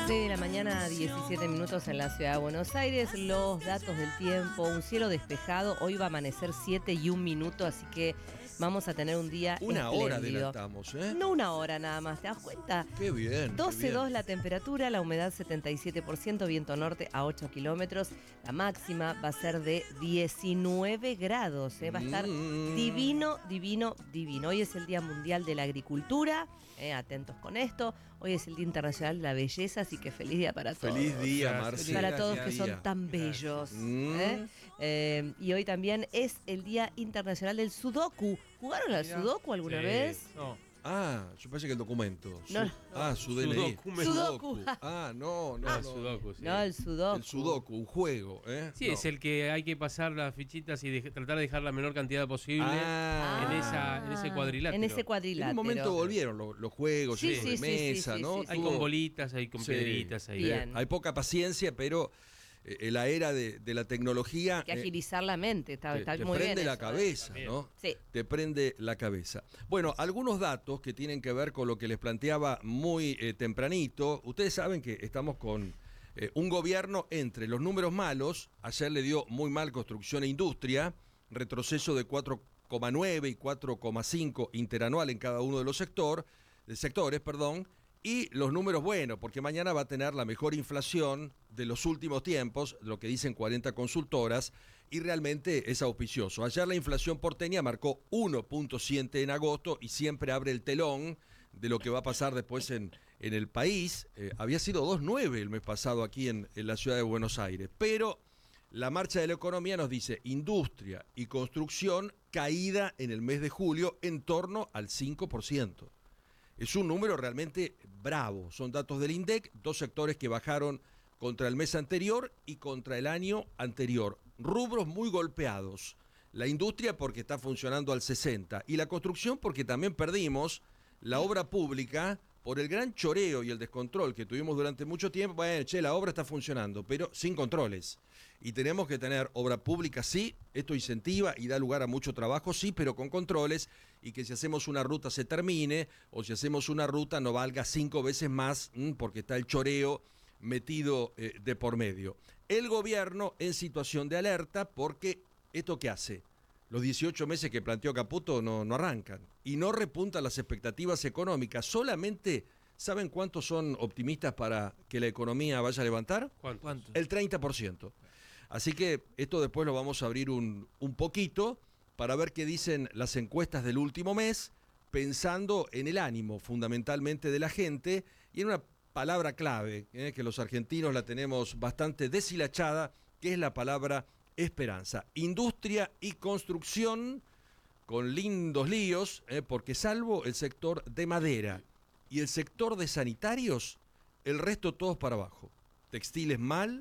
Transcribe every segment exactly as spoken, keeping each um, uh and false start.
seis de la mañana, diecisiete minutos en la ciudad de Buenos Aires. Los datos del tiempo, un cielo despejado. Hoy va a amanecer siete y un minuto, así que vamos a tener un día Una espléndido. hora adelantamos, ¿eh? No una hora nada más, ¿te das cuenta? Qué bien. doce coma dos la temperatura, la humedad setenta y siete por ciento, viento norte a ocho kilómetros. La máxima va a ser de diecinueve grados, ¿eh? Va a estar Mm. divino, divino, divino. Hoy es el Día Mundial de la Agricultura, ¿eh? Atentos con esto. Hoy es el Día Internacional de la Belleza, así que feliz día para todos. Feliz día, Gracias. Marcia. Para todos Feliz que día. son tan bellos. Mm. ¿eh? Eh, y hoy también es el Día Internacional del Sudoku. ¿Jugaron al Mira. Sudoku alguna Sí. vez? No. Ah, yo pensé que el documento. Su- No, no. Ah, su D N I. Sudoku me- Sudoku. Ah, no, no, No, no. el Sudoku, sí. No, el Sudoku. El Sudoku, un juego, ¿eh? Sí, No. es el que hay que pasar las fichitas y de- tratar de dejar la menor cantidad posible Ah. en, esa, en ese cuadrilátero. En ese En cuadrilátero. un momento volvieron los, los juegos, Sí, esos sí, de sí, sí, mesa, sí, ¿no? sí, sí. Hay Tuvo- con bolitas, hay con Sí. piedritas, ahí. Bien. Hay poca paciencia, pero eh, en la era de, de la tecnología Hay que eh, agilizar la mente, está, te, está te muy bien. prende la eso, ¿eh? cabeza, Bien. ¿no? Sí. Te prende la cabeza. Bueno, algunos datos que tienen que ver con lo que les planteaba muy eh, tempranito. Ustedes saben que estamos con eh, un gobierno entre los números malos. Ayer le dio muy mal construcción e industria, retroceso de cuatro coma nueve y cuatro coma cinco interanual en cada uno de los sector, de sectores, perdón. Y los números buenos, porque mañana va a tener la mejor inflación de los últimos tiempos, lo que dicen cuarenta consultoras, y realmente es auspicioso. Ayer la inflación porteña marcó uno punto siete en agosto y siempre abre el telón de lo que va a pasar después en, en el país. Eh, había sido dos coma nueve el mes pasado aquí en, en la ciudad de Buenos Aires, pero la marcha de la economía nos dice industria y construcción caída en el mes de julio en torno al cinco por ciento. Es un número realmente bravo. Son datos del INDEC, dos sectores que bajaron contra el mes anterior y contra el año anterior. Rubros muy golpeados. La industria porque está funcionando al sesenta y la construcción porque también perdimos la obra pública por el gran choreo y el descontrol que tuvimos durante mucho tiempo. Bueno, che, la obra está funcionando, pero sin controles. Y tenemos que tener obra pública, sí, esto incentiva y da lugar a mucho trabajo, sí, pero con controles, y que si hacemos una ruta se termine, o si hacemos una ruta no valga cinco veces más, mmm, porque está el choreo metido eh, de por medio. El gobierno en situación de alerta, porque ¿esto qué hace? Los dieciocho meses que planteó Caputo no, no arrancan y no repuntan las expectativas económicas. Solamente, ¿saben cuántos son optimistas para que la economía vaya a levantar? ¿Cuántos? El treinta por ciento. Así que esto después lo vamos a abrir un, un poquito para ver qué dicen las encuestas del último mes, pensando en el ánimo fundamentalmente de la gente y en una palabra clave, eh, que los argentinos la tenemos bastante deshilachada, que es la palabra esperanza. Industria y construcción con lindos líos, eh, porque salvo el sector de madera y el sector de sanitarios, el resto todos para abajo. Textiles mal,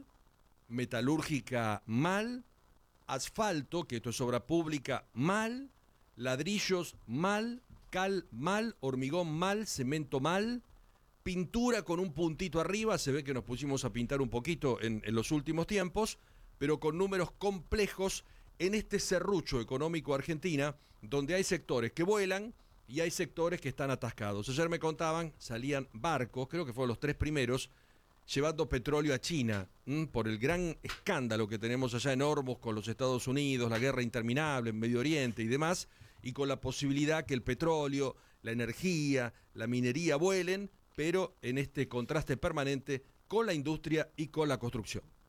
metalúrgica mal, asfalto, que esto es obra pública, mal, ladrillos mal, cal mal, hormigón mal, cemento mal, pintura con un puntito arriba, se ve que nos pusimos a pintar un poquito en, en los últimos tiempos, pero con números complejos en este serrucho económico Argentina, donde hay sectores que vuelan y hay sectores que están atascados. Ayer me contaban, salían barcos, creo que fueron los tres primeros, llevando petróleo a China, ¿m? por el gran escándalo que tenemos allá en Hormuz con los Estados Unidos, la guerra interminable en Medio Oriente y demás, y con la posibilidad que el petróleo, la energía, la minería vuelen, pero en este contraste permanente con la industria y con la construcción.